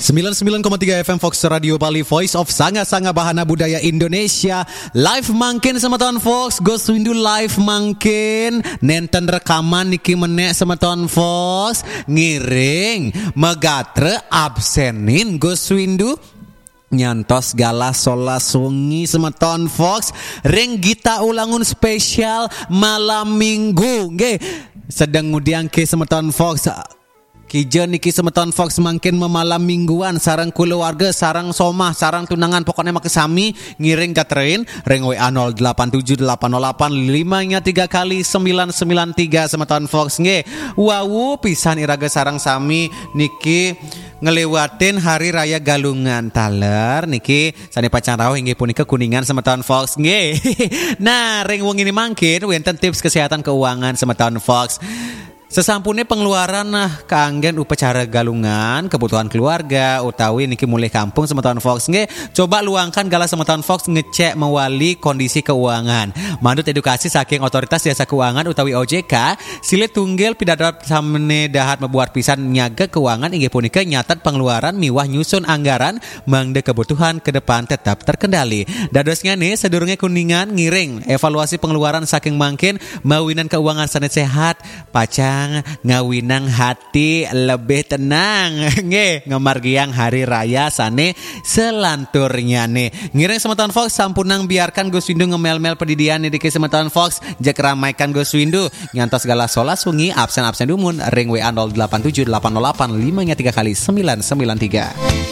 99,3 FM Fox Radio Bali, Voice of Sanga-Sanga Bahana Budaya Indonesia. Live mangkin semeton Fox, Ghost Windu live mangkin. Nenten rekaman niki menek semeton Fox. Ngiring megatre absenin Ghost Windu. Nyantos gala sola sungi semeton Fox. Ring gita ulangun spesial malam minggu. Nggih, sedang ngudiang ke semeton Fox. Kijen niki semeton Fox mangkin memalam mingguan sarang keluarga, sarang somah, sarang tunangan, pokoknya make sami ngiring gaterin ring WA 087808 kali 993 semeton Fox nge. Wow, pisan iraga sarang sami niki ngelewatin hari raya Galungan taler niki sani pacan rawuh inggih punika Kuningan semeton Fox nge. Nah, ring wong ini mangkin wenten tips kesehatan keuangan semeton Fox. Sesampune pengeluaran keanggen upacara Galungan, kebutuhan keluarga utawi niki mulai kampung semeton Fox nge, coba luangkan gala semeton Fox ngecek mewali kondisi keuangan. Manut edukasi saking otoritas jasa keuangan utawi OJK, silit tunggil pidadap samene dahat membuat pisan nyaga keuangan inggih punika nyatet pengeluaran miwah nyusun anggaran mangde kebutuhan ke depan tetap terkendali. Dadosnya nih sedurunge Kuningan ngiring evaluasi pengeluaran saking mangkin mawinan keuangan sanes sehat pacang ngawinang hati lebih tenang nge ngemargiang hari raya sane selanturnya nih. Ngiring semeton Fox sampunang biarkan Gus Windu ngemel-mel pedidian niki semeton Fox jek ramaikan Gus Windu nyantos gala sola sungi absen dumun ring WA 087808 5 kali 993.